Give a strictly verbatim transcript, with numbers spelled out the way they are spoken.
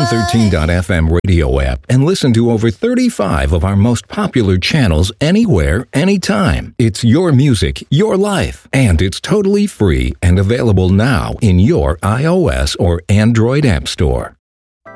thirteen dot f m radio app and listen to over thirty-five of our most popular channels anywhere, anytime. It's your music, your life, and it's totally free and available now in your iOS or Android app store.